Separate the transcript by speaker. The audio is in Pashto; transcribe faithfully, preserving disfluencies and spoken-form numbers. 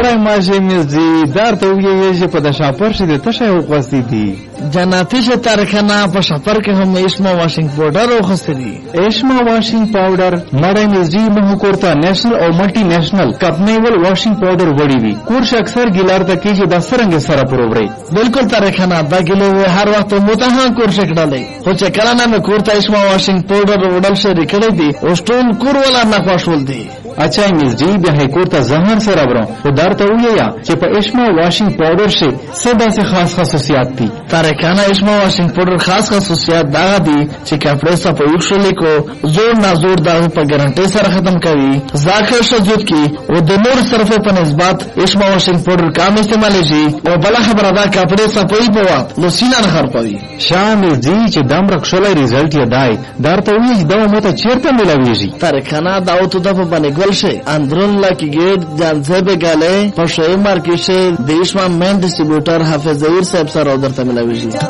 Speaker 1: مړی ماشي مزدي دار ته ویې چې په د شاپر شي د تشه وغوستې دي
Speaker 2: جناتي چې تارخانه په شاپر کې هم اسما واشنګ پاوډر وغوستې دي.
Speaker 1: اسما واشنګ پاوډر مړی مزدي مه کورته نېشنل او ملټي نېشنل کپنیول واشنګ پاوډر وړي وي کورش اکثر ګیلار ته کې چې د سرنګ سره پرووري
Speaker 2: بالکل تارخانه دا ګلو هر وخت متهم کورش کړلې خو چې کله نه کورته اسما واشنګ پاوډر وړل شي کړی دي او ټول کور ولا نه خوشول دي.
Speaker 1: اچھا مزدي بیا کورته زهر سره برو خو درته ویې چې په اسما واشنګ پاوډر شي څه داسې خاص خصوصیات دي.
Speaker 2: تارکانه اسما واشنګ پاوډر خاص خصوصیات دا دي چې کپڑے صفائی شولې کو زور نه زور دا په ګارانټي سره ختم کوي ذاکر شجود کی او د نور صرفو په نسبت اسما واشنګ پاوډر کم استعمال شي او بل خبره دا کپڑے صفائی په وخت نو سینه نه خرپوي.
Speaker 1: شامل دي چې دم رخصلې ریزلټ یې دای درته ویې دا مته چیرته ملاويږي.
Speaker 2: تارکانه دا او ته په باندې ګول شي اندرون لکی گیٹ جانزه بگاله پا شای مارکیشه دیشمان مین دیستریبیوٹر حافظ زهیر صاحب سر او در تملاویجی.